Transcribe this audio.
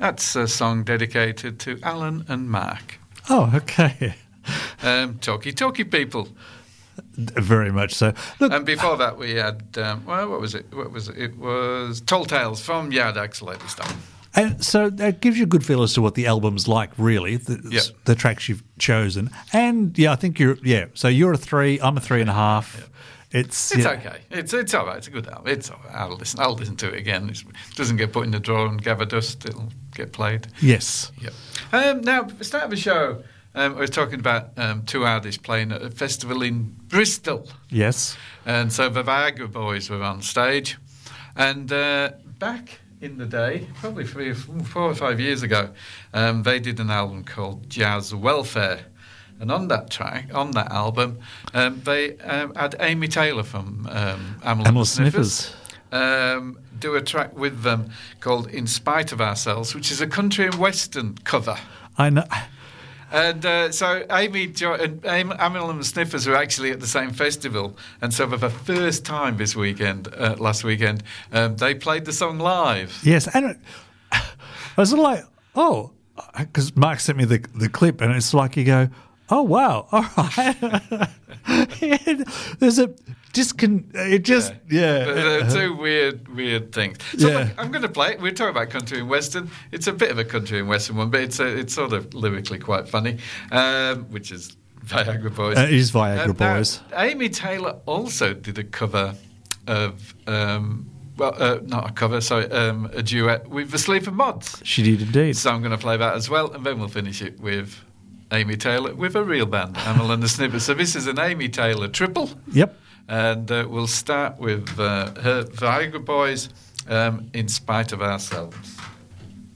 That's a song dedicated to Alan and Mark. Oh, okay. Talkie people. Very much so. Look, And before that we had, what was it? It was Tall Tales from Yard Axel Stone. and so that gives you a good feel as to what the album's like, really, the tracks you've chosen. And, I think so you're a 3, I'm a 3.5. Yeah. It's okay. It's all right. It's a good album. It's all right. I'll listen to it again. It doesn't get put in the drawer and gather dust. It'll get played. Yes. Yep. Now, at the start of the show, I was talking about 2 artists playing at a festival in Bristol. Yes. And so the Viagra Boys were on stage. And back in the day, probably 4 or 5 years ago, they did an album called Jazz Welfare. And on that album, they had Amy Taylor from Amyl Sniffers do a track with them called In Spite of Ourselves, which is a country and western cover. I know. And so Amy and Amyl and Sniffers were actually at the same festival. And so for the first time last weekend, they played the song live. Yes, and I was sort of like, because Mark sent me the clip, and it's like you go, oh, wow, all right. There's a it just, They're 2 weird things. So Yeah. look, I'm going to play it. We're talking about country and western. It's a bit of a country and western one, but it's sort of lyrically quite funny, which is Viagra Boys. It is Viagra Boys. Amy Taylor also did a cover of... not a cover, a duet with the Sleaford Mods. She did indeed. So I'm going to play that as well, and then we'll finish it with Amy Taylor with a real band, Amyl and the Sniffers. So this is an Amy Taylor triple. Yep. And we'll start with her Viagra Boys, In Spite of Ourselves.